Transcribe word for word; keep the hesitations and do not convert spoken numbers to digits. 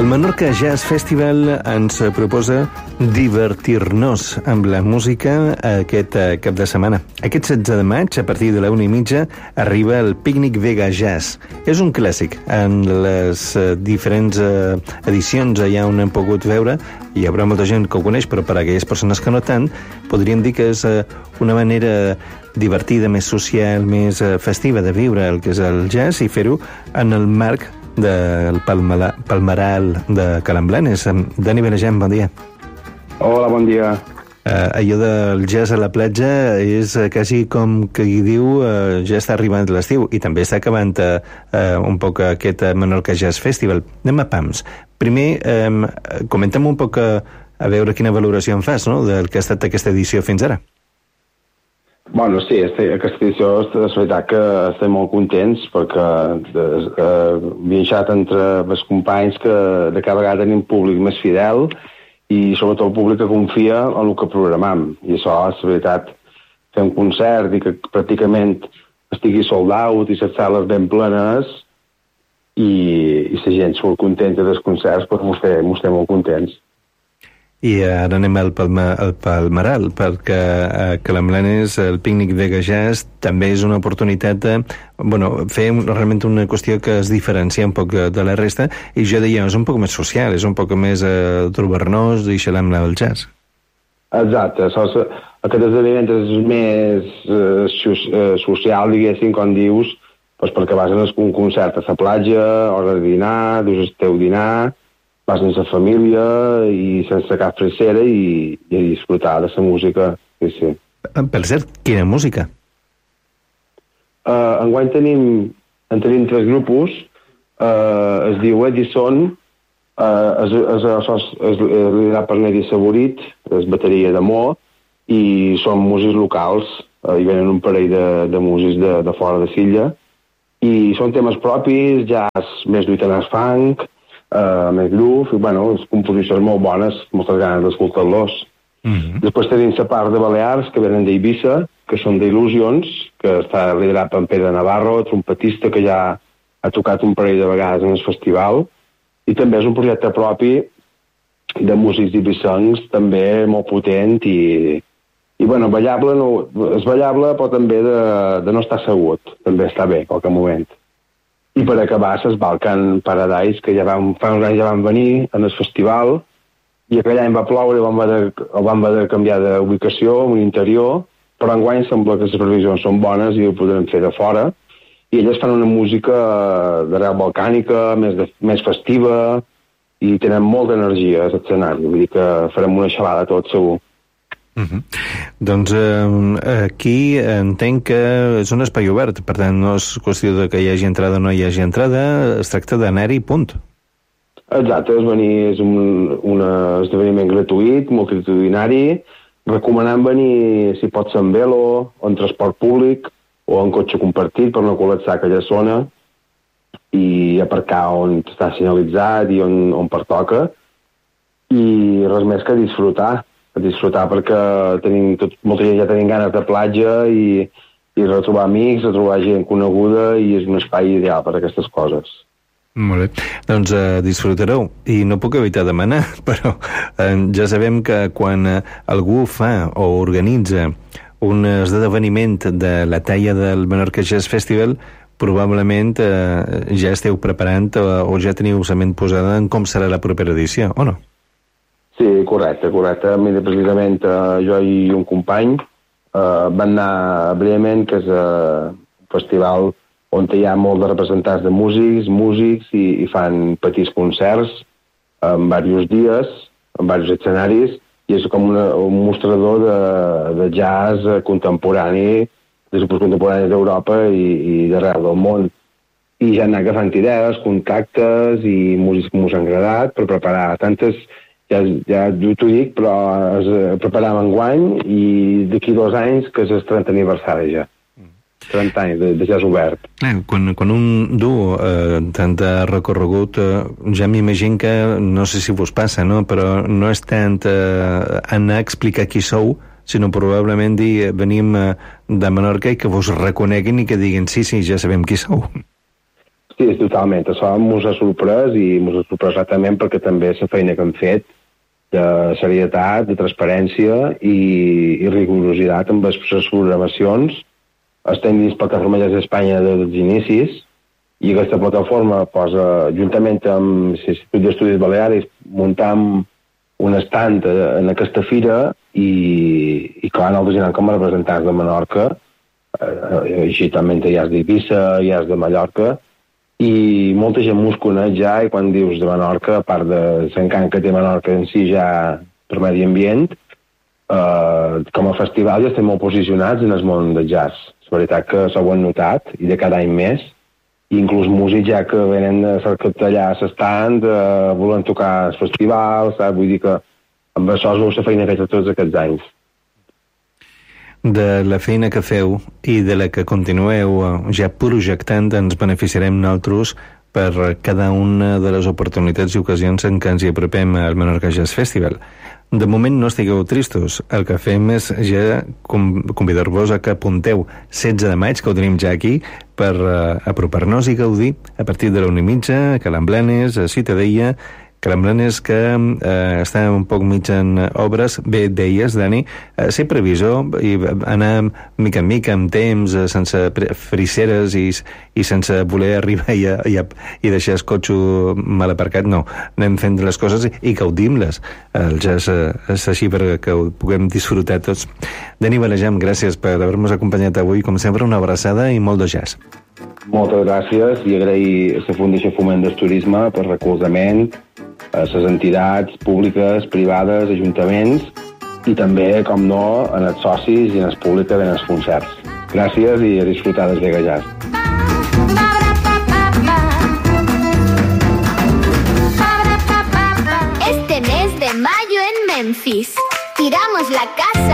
El Menorca Jazz Festival ens proposa divertir-nos amb la música aquest cap de setmana. Aquest setze de maig, a partir de la una i mitja, arriba el Pícnic Vega Jazz. És un clàssic. En les diferents edicions allà on hem pogut veure, hi haurà molta gent que ho coneix, però per a aquelles persones que no tant, podríem dir que és una manera divertida, més social, més festiva de viure el que és el jazz i fer-ho en el marc del Palmala, Palmeral de Calamblanes. Dani Benegem, bon dia. Hola, bon dia. Uh, allò del jazz a la platja és uh, quasi com que hi diu uh, ja està arribant l'estiu i també està acabant uh, uh, un poc aquest uh, Menorca Jazz Festival. Anem a pams. Primer, um, comenta'm un poc uh, a veure quina valoració en fas, no?, del que ha estat aquesta edició fins ara. Bueno, sí, este, aquesta edició és veritat que estem molt contents perquè eh, vinxat entre els companys que de cada vegada tenim públic més fidel i sobretot el públic que confia en el que programam. I això és veritat, fer un concert i que pràcticament estigui sold out i les sales ben plenes i, i la gent surt contenta dels concerts, doncs mos té, mos té molt contents. I ara anem al, Palma, al Palmeral, perquè a Calamblanes el Pícnic Vega Jazz també és una oportunitat de bueno, fer un, realment una qüestió que es diferencia un poc de la resta, i jo deia, és un poc més social, és un poc més eh, trobar-nos i xalar amb el jazz. Exacte, aquest esdeveniment és més eh, social, diguéssim, com dius, doncs perquè vas a un concert a la platja, hora de dinar, dus el teu dinar, vas amb la família i sense cap frissera i, i disfrutar de la música. Sí, sí. Per cert, quina música? Uh, enguany tenim, en tenim tres grupos. Uh, es diu Edison, uh, és, és, és, és liderat per Nedi Saborit, és bateria de Mo, i són músics locals. Uh, hi venen un parell de, de músics de, de fora de Silla. I són temes propis, jazz més lluitanàs funk, Uh, més lluf, i bueno, composicions molt bones, moltes ganes d'escoltar-los. Mm-hmm. Després tenim la part de Balears, que venen d'Eivissa, que són d'Il·lusions, que està liderat per Pere Navarro, trompetista que ja ha tocat un parell de vegades en el festival, i també és un projecte propi de músics ibissencs, també molt potent, i, i bueno, ballable, no, és ballable, però també de, de no estar assegut, també està bé, a qualque moment. I per acabar, les Balkan Paradise, que ja vam, fa uns anys ja van venir en el festival, i aquell any va ploure i vam haver, vam haver de canviar d'ubicació, un interior, però enguany sembla que les previsions són bones i ho podrem fer de fora. I elles fan una música d'arrel balcànica, més, de, més festiva, i tenen molta energia a l'escenari. Vull dir que farem una xalada tot, segur. Uh-huh. Doncs eh, aquí entenc que és un espai obert, per tant no és qüestió de que hi hagi entrada o no hi hagi entrada, es tracta d'anar-hi, punt. Exacte, és venir, és un, un esdeveniment gratuït, multitudinari, recomanant venir, si pot ser en velo, o en transport públic, o en cotxe compartit per no col·lapsar aquella zona, i aparcar on està senyalitzat i on, on pertoca, i res més que disfrutar, a disfrutar perquè tenim tot, molta gent ja tenim ganes de platja i, i retrobar amics, retrobar gent coneguda, i és un espai ideal per a aquestes coses. Molt bé, doncs uh, disfrutareu, i no puc evitar demanar, però uh, ja sabem que quan uh, algú fa o organitza un esdeveniment de la talla del Menorca Jazz Festival, probablement uh, ja esteu preparant uh, o ja teniu la ment posada en com serà la propera edició, o no? Sí, correcte, correcte. Mira, precisament eh, jo i un company eh, van anar a Bremen, que és eh, un festival on hi ha molt de representants de músics, músics, i, i fan petits concerts en diversos dies, en diversos escenaris, i és com una, un mostrador de, de jazz contemporani, de supos contemporani d'Europa i, i d'arreu del món. I ja han anat agafant idees, contactes i músics que m'ho han agradat per preparar tantes. Ja, ja t'ho dic, però es preparàvem enguany i d'aquí dos anys, que és el trentè aniversari ja. trenta anys de, de jazz obert. Eh, quan, quan un du eh, tant de recorregut, eh, ja m'imagino que, no sé si vos passa, no? Però no és tant eh, anar a explicar qui sou, sinó probablement dir venim eh, de Menorca i que vos reconeguin i que diguin sí, sí, ja sabem qui sou. Sí, totalment. Això mos ha sorprès i mos ha sorprès exactament perquè també la feina que hem fet de serietat, de transparència i, i rigorositat amb les programacions estem dins Plaques Vermelles d'Espanya des dels inicis i aquesta plataforma posa, juntament amb l'Institut d'Estudis Balears, muntam un estand en aquesta fira i, i clar, nosaltres hi anem com a representants de Menorca, eh, així també hi has d'Eivissa, hi has de Mallorca, i molta gent mos coneix ja, i quan dius de Menorca, a part de l'encant que té Menorca en si ja per medi ambient, eh, com a festival ja estem molt posicionats en el món del jazz. És veritat que s'ho han notat, i de cada any més, i inclús músics ja que venen a fer allà a l'estand, eh, volen tocar al festival, saps? Vull dir que amb això és la feina feta tots aquests anys. De la feina que feu i de la que continueu ja projectant ens beneficiarem nosaltres per cada una de les oportunitats i ocasions en què ens hi apropem al Menorca Jazz Festival. De moment no estigueu tristos. El que fem és ja convidar-vos a que apunteu setze de maig, que ho tenim ja aquí, per uh, apropar-nos i gaudir a partir de la una i mitja, a Calamblanes, a Ciutadella, Calamblanes que eh, està un poc mig en obres. Bé, deies, Dani, eh, ser previsor i anar mica en mica amb temps, eh, sense friseres i, i sense voler arribar i, i, i deixar el cotxe mal aparcat, no. Anem fent les coses i gaudim-les. El jazz eh, és així perquè ho puguem disfrutar tots. Dani Balejam, gràcies per haver-nos acompanyat avui. Com sempre, una abraçada i molt de jazz. Moltes gràcies i agrair a la Fundació Foment del Turisme per recolzament, a les entitats públiques, privades, ajuntaments i també, com no, en els socis i en els públics en els concerts. Gràcies i a disfrutar del Vega Jazz. Este mes de mayo en Memphis tiramos la casa